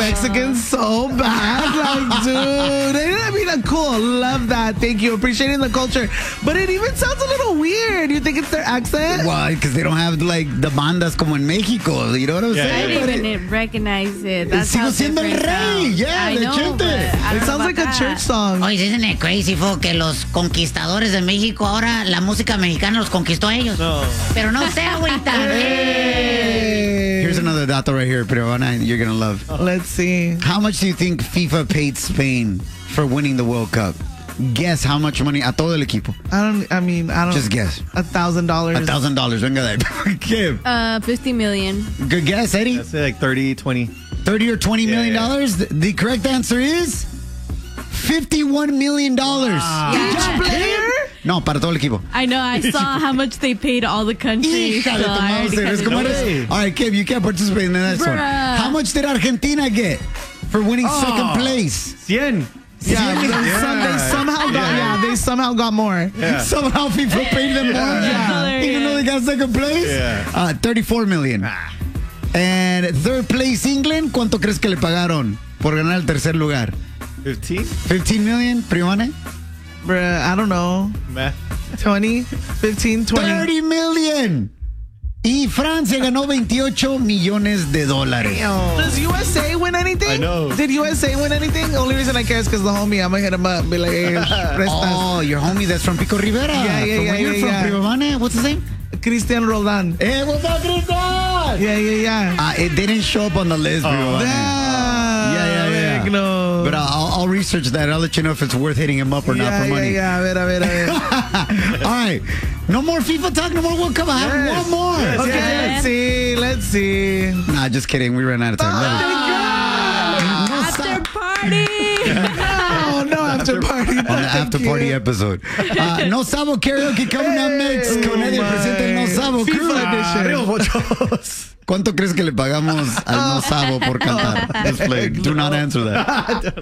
Mexicans so bad. Like, dude. I mean, cool. Love that. Thank you. Appreciating the culture. But it even sounds a little weird. You think it's their accent? Well, because they don't have, like, the bandas como en Mexico. You know what I'm I saying? didn't even recognize it. That's how Sigo siendo el different rey. sounds. Yeah, I de know, Chente. but I don't It sounds know like a about church that. song. Oye, isn't it crazy, fo, que los conquistadores de México ahora la música mexicana los conquistó a ellos? Oh. No. Pero no sé, agüita. Here's another dato right here, Peruana, you're going to love. Let's see. How much do you think FIFA paid Spain for winning the World Cup? Guess how much money a todo el equipo. I don't. Just guess. $1,000. $1,000. Venga de ahí. Kim. 50 million. Good guess, Eddie. I'd say like 30, 20. 30 or 20 million Yeah. dollars? The correct answer is $51 million. Yeah. Player? No, para todo el equipo. I know. I saw how much they paid all the countries. Hija de tu I already mouse, eres como kinda- eres. All right, Kim, you can't participate in the next one. Bruh. How much did Argentina get for winning second place? 100. Yeah, they somehow got more. Yeah. Somehow people paid them more. Yeah. Even though they got second place? Yeah. 34 million. And third place England, ¿cuánto crees que le pagaron por ganar el tercer lugar? 15? 15 million, Prione? Bruh, I don't know. Math. 20, 15, 20. 30 million. Y Francia ganó 28 millones de dólares. Does USA win anything? I know. Did USA win anything? Only reason I care is because the homie, I'm going to hit him up and be like, hey, prestas. Oh, your homie that's from Pico Rivera. Yeah, From where you're from, Prione? What's his name? Cristian Roldan. Hey, what's up, Cristian? Yeah. It didn't show up on the list, Prione. Yeah. No. But I'll research that. I'll let you know if it's worth hitting him up or not for money. Yeah. A ver. All right. No more FIFA talk, no more World Cup. I have one more. Yes, Okay, yes. let's see. Nah, just kidding. We ran out of time. After party. No after party. On the after party episode. No Sabo karaoke coming up next. Con Eddie presenta el No Sabo Crew FIFA edition. Arriba, Pochos. ¿Cuánto crees que le pagamos al No Sabo por cantar? Let's play. Do not answer that.